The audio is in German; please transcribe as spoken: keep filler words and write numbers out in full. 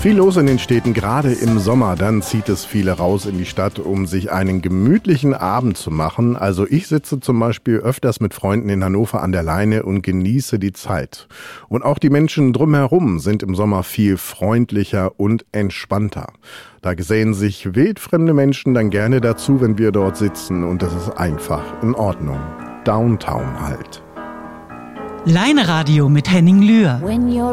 Viel los in den Städten, gerade im Sommer. Dann zieht es viele raus in die Stadt, um sich einen gemütlichen Abend zu machen. Also ich sitze zum Beispiel öfters mit Freunden in Hannover an der Leine und genieße die Zeit. Und auch die Menschen drumherum sind im Sommer viel freundlicher und entspannter. Da gesellen sich wildfremde Menschen dann gerne dazu, wenn wir dort sitzen. Und das ist einfach in Ordnung. Downtown halt. Leineradio mit Henning Lühr.